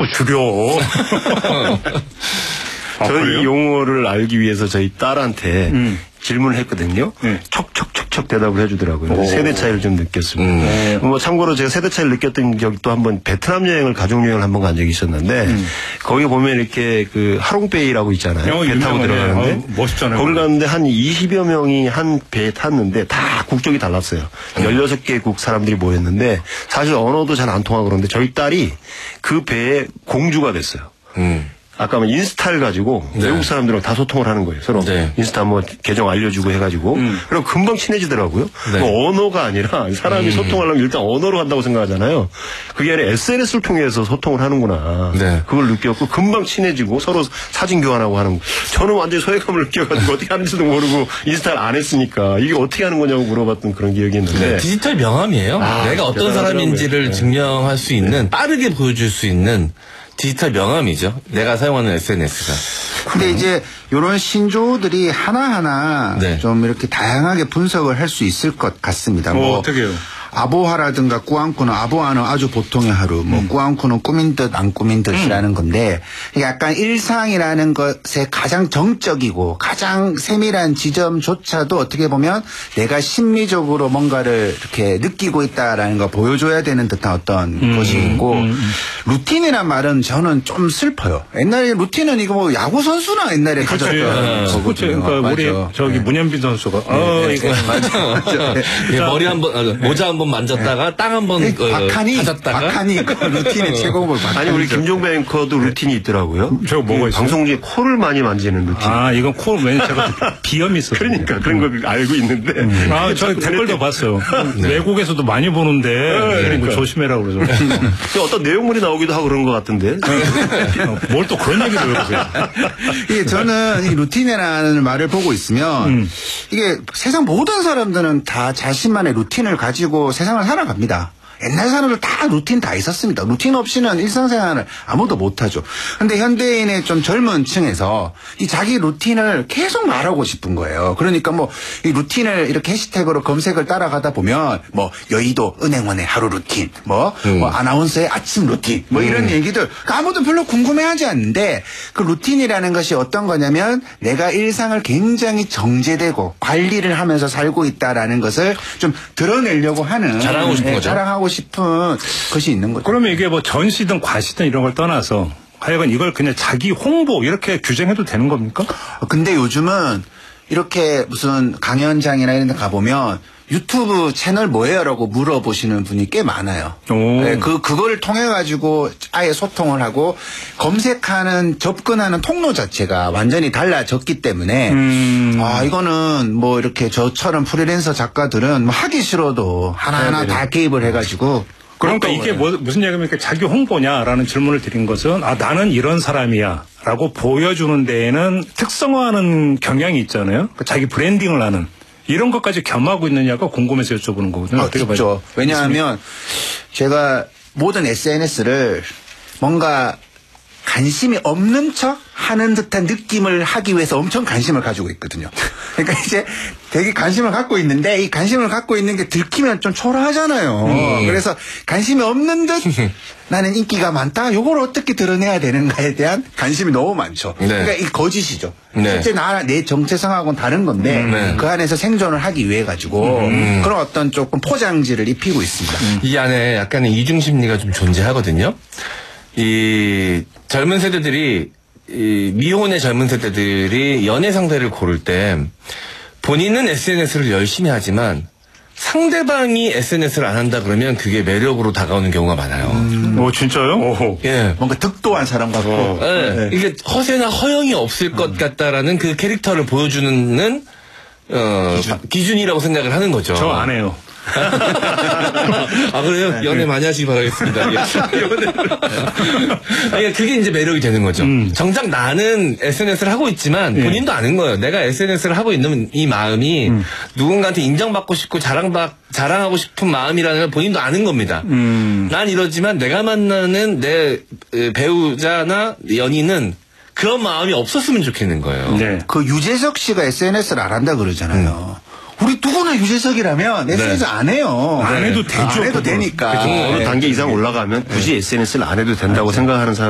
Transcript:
자꾸 줄여. 저희 용어를 알기 위해서 저희 딸한테 질문을 했거든요. 척척척척 대답을 해주더라고요. 세대 차이를 좀 느꼈습니다. 뭐 참고로 제가 세대 차이를 느꼈던 적이 또 한번 베트남 여행을 가족 여행을 한번 간 적이 있었는데 거기 보면 이렇게 그 하롱베이라고 있잖아요. 배 타고 들어가는데 멋있잖아요. 거기 갔는데 한 20여 명이 한 배에 탔는데 다 국적이 달랐어요. 16개국 사람들이 모였는데 사실 언어도 잘 안 통하고 그런데 저희 딸이 그 배에 공주가 됐어요. 아까 뭐 인스타를 가지고 외국 사람들하고 다 소통을 하는 거예요. 서로 인스타 뭐 계정 알려주고 해가지고 그럼 금방 친해지더라고요. 뭐 언어가 아니라 사람이 소통하려면 일단 언어로 한다고 생각하잖아요. 그게 아니라 SNS를 통해서 소통을 하는구나. 그걸 느꼈고 금방 친해지고 서로 사진 교환하고 하는 거. 저는 완전히 소외감을 느껴가지고 어떻게 하는지도 모르고 인스타를 안 했으니까 이게 어떻게 하는 거냐고 물어봤던 그런 기억이 있는데 디지털 명함이에요. 내가 어떤 사람인지를 증명할 수 있는 빠르게 보여줄 수 있는 디지털 명함이죠. 내가 사용하는 SNS가. 근데 이제 이런 신조어들이 하나하나 좀 이렇게 다양하게 분석을 할 수 있을 것 같습니다. 뭐 어떻게요? 아보하라든가 꾸안꾸는 아보하는 아주 보통의 하루, 뭐 꾸안꾸는 꾸민 듯 안 꾸민 듯이라는 건데 약간 일상이라는 것의 가장 정적이고 가장 세밀한 지점조차도 어떻게 보면 내가 심미적으로 뭔가를 이렇게 느끼고 있다라는 거 보여줘야 되는 듯한 어떤 것이 있고 루틴이란 말은 저는 좀 슬퍼요. 옛날에 루틴은 이거 뭐 야구 선수나 옛날에 가졌던 거거든요. 그러니까 우리 저기 문현빈 선수가 이거 맞아. 머리 한번 모자 한번 만졌다가 땅 한번 박하니 루틴의 최고봉을 아니 우리 김종배 앵커도 루틴이 있더라고요. 저거 뭐가 있어요? 방송 중에 코를 많이 만지는 루틴. 이건 코 왜냐면 제가 비염이 있어서 그러니까 그런 걸 알고 있는데 저 댓글도 봤어요. 외국에서도 많이 보는데 그러니까 조심해라고 그러죠. 어떤 내용물이 나오기도 하고 그런 것 같은데 뭘 또 그런 얘기를 왜 그러세요? 이게 저는 이 루틴이라는 말을 보고 있으면 이게 세상 모든 사람들은 다 자신만의 루틴을 가지고 세상을 살아갑니다. 옛날 사람들 다 루틴 다 있었습니다. 루틴 없이는 일상생활을 아무도 못하죠. 근데 현대인의 좀 젊은 층에서 이 자기 루틴을 계속 말하고 싶은 거예요. 그러니까 뭐 이 루틴을 이렇게 해시태그로 검색을 따라가다 보면 뭐 여의도 은행원의 하루 루틴, 뭐 아나운서의 아침 루틴, 뭐 이런 얘기들 아무도 별로 궁금해하지 않는데 그 루틴이라는 것이 어떤 거냐면 내가 일상을 굉장히 정제되고 관리를 하면서 살고 있다라는 것을 좀 드러내려고 하는 자랑하고 싶은 거죠. 자랑하고 싶은 것이 있는 거죠. 그러면 이게 뭐 전시든 과시든 이런 걸 떠나서 하여간 이걸 그냥 자기 홍보 이렇게 규정해도 되는 겁니까? 근데 요즘은 이렇게 무슨 강연장이나 이런 데 가보면 유튜브 채널 뭐예요? 라고 물어보시는 분이 꽤 많아요. 네, 그걸 통해가지고 아예 소통을 하고 검색하는, 접근하는 통로 자체가 완전히 달라졌기 때문에, 이거는 뭐 이렇게 저처럼 프리랜서 작가들은 뭐 하기 싫어도 하나하나 다 개입을 해가지고. 그러니까 이게 무슨 얘기입니까? 자기 홍보냐라는 질문을 드린 것은, 나는 이런 사람이야. 라고 보여주는 데에는 특성화하는 경향이 있잖아요. 그러니까 자기 브랜딩을 하는. 이런 것까지 겸하고 있느냐가 궁금해서 여쭤보는 거거든요. 어떻게 봐요? 왜냐하면 제가 모든 SNS를 뭔가 관심이 없는 척 하는 듯한 느낌을 하기 위해서 엄청 관심을 가지고 있거든요. 그러니까 이제 되게 관심을 갖고 있는데 이 관심을 갖고 있는 게 들키면 좀 초라하잖아요. 그래서 관심이 없는 듯 나는 인기가 많다. 요걸 어떻게 드러내야 되는가에 대한 관심이 너무 많죠. 그러니까 이 거짓이죠. 실제 내 정체성하고는 다른 건데 그 안에서 생존을 하기 위해 가지고 그런 어떤 조금 포장지를 입히고 있습니다. 이 안에 약간의 이중심리가 좀 존재하거든요. 이 젊은 세대들이 미혼의 젊은 세대들이 연애 상대를 고를 때 본인은 SNS를 열심히 하지만 상대방이 SNS를 안 한다 그러면 그게 매력으로 다가오는 경우가 많아요. 진짜요? 예. 뭔가 득도한 사람 같고. 네. 이게 허세나 허영이 없을 것 같다라는 그 캐릭터를 보여주는 기준이라고 생각을 하는 거죠. 저 안 해요. 그래요? 연애 많이 하시기 바라겠습니다. 그게 이제 매력이 되는 거죠. 정작 나는 SNS를 하고 있지만 본인도 아는 거예요. 내가 SNS를 하고 있는 이 마음이 누군가한테 인정받고 싶고 자랑하고 싶은 마음이라는 걸 본인도 아는 겁니다. 난 이러지만 내가 만나는 내 배우자나 연인은 그런 마음이 없었으면 좋겠는 거예요. 그 유재석 씨가 SNS를 안 한다 그러잖아요. 우리 누구나 유재석이라면 SNS 안 해요. 안 해도 되죠. 안 해도 되니까. 어느 단계 이상 올라가면 굳이 SNS를 안 해도 된다고 생각하는 사람